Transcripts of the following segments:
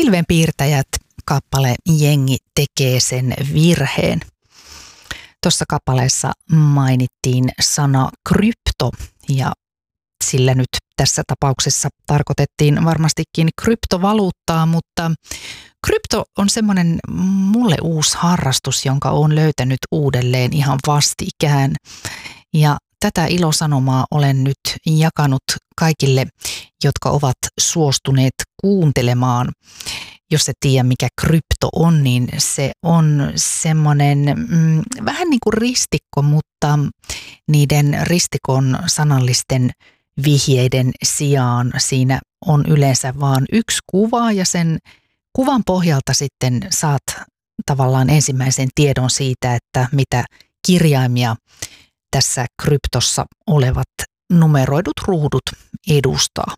Pilvenpiirtäjät kappale Jengi tekee sen virheen. Tuossa kappaleessa mainittiin sana krypto ja sillä nyt tässä tapauksessa tarkoitettiin varmastikin kryptovaluuttaa, mutta krypto on semmoinen mulle uusi harrastus, jonka olen löytänyt uudelleen ihan vastikään. Ja tätä ilosanomaa olen nyt jakanut kaikille, jotka ovat suostuneet kuuntelemaan. Jos et tiedä, mikä krypto on, niin se on semmoinen vähän niin kuin ristikko, mutta niiden ristikon sanallisten vihjeiden sijaan siinä on yleensä vain yksi kuva ja sen kuvan pohjalta sitten saat tavallaan ensimmäisen tiedon siitä, että mitä kirjaimia tässä kryptossa olevat numeroidut ruudut edustaa.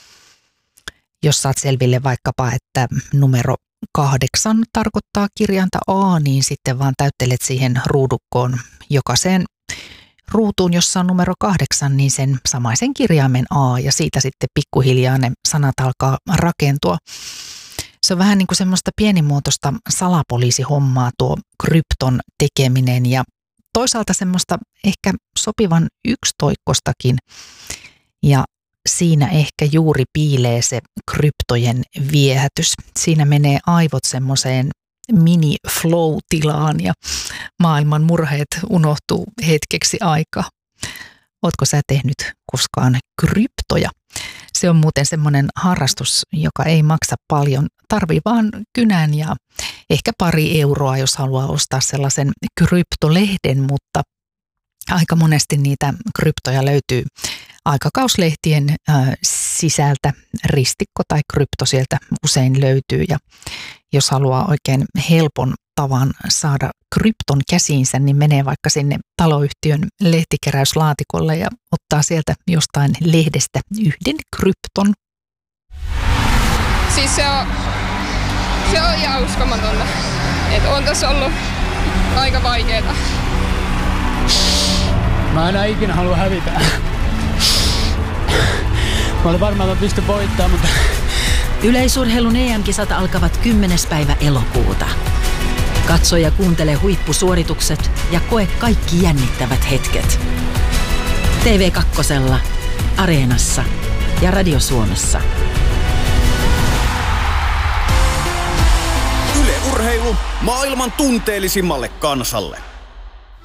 Jos saat selville vaikkapa, että numero 8 tarkoittaa kirjainta A, niin sitten vaan täyttelet siihen ruudukkoon jokaiseen ruutuun, jossa on numero 8, niin sen samaisen kirjaimen A ja siitä sitten pikkuhiljaa ne sanat alkaa rakentua. Se on vähän niin kuin semmoista pienimuotoista salapoliisihommaa tuo krypton tekeminen ja toisaalta semmoista ehkä sopivan yksitoikkostakin ja siinä ehkä juuri piilee se kryptojen viehätys. Siinä menee aivot semmoiseen mini-flow-tilaan ja maailman murheet unohtuu hetkeksi aikaa. Ootko sä tehnyt koskaan kryptoja? Se on muuten semmoinen harrastus, joka ei maksa paljon. Tarvii vaan kynän ja ehkä pari euroa, jos haluaa ostaa sellaisen kryptolehden, mutta aika monesti niitä kryptoja löytyy aikakauslehtien sisältä. Ristikko tai krypto sieltä usein löytyy ja jos haluaa oikein helpon tavan saada krypton käsiinsä, niin menee vaikka sinne taloyhtiön lehtikeräyslaatikolle ja ottaa sieltä jostain lehdestä yhden krypton. Siis se on ihan uskomatonta. Että on tässä ollut aika vaikeeta. Mä enää ikinä halua hävitä. Mä olin varmaan, että mä pystyn voittamaan, mutta... Yleisurheilun EM-kisat alkavat 10. päivä elokuuta. Katso ja kuuntele huippusuoritukset ja koe kaikki jännittävät hetket. TV2, Areenassa ja Radio Suomessa. Yle Urheilu maailman tunteellisimmalle kansalle.